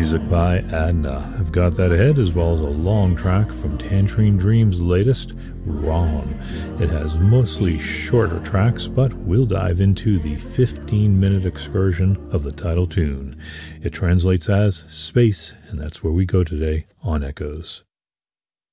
music by Adna. I've got that ahead, as well as a long track from Tangerine Dream's latest, Wrong. It has mostly shorter tracks, but we'll dive into the 15-minute excursion of the title tune. It translates as Space, and that's where we go today on Echoes.